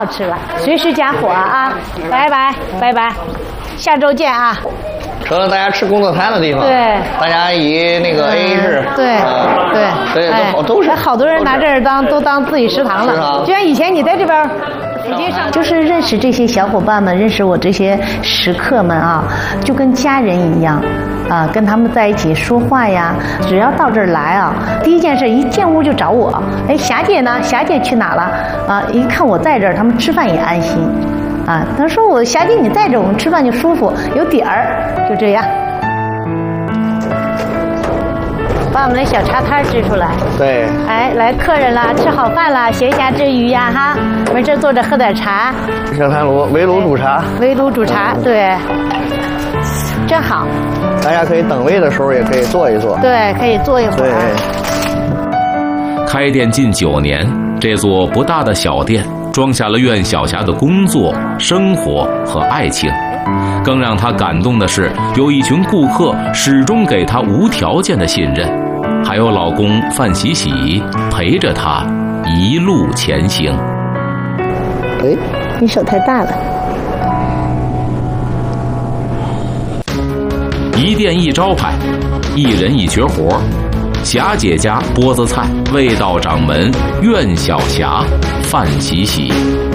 好吃了，随时加火啊！拜拜拜拜，下周见啊！ 成了大家吃工作餐的地方。 对， 大家以那个 AA 制。 对， 都是好多人拿这儿都当自己食堂了。就像以前你在这边附近上，就是认识这些小伙伴们，认识我这些食客们啊，就跟家人一样。啊，跟他们在一起说话呀，只要到这儿来啊，第一件事一进屋就找我。哎，霞姐呢？霞姐去哪了？啊，一看我在这儿，他们吃饭也安心。啊，他说我霞姐你在这儿，我们吃饭就舒服，有点儿，就这样。把我们的小茶摊支出来。 对。 哎，来客人啦，吃好饭啦，闲暇之余呀，哈，我们这坐着喝点茶。 小炭炉，围炉煮茶。 围炉煮茶，对。真好， 大家可以等位的时候也可以坐一坐。 对，可以坐一会儿。 开店近9年，这座不大的小店装下了苑小霞的工作、生活和爱情。更让她感动的是，有一群顾客始终给她无条件的信任，还有老公范喜喜陪着她一路前行。 哎，你手太大了。 一店一招牌，一人一绝活，霞姐家波子菜，味道掌门苑小霞范喜喜。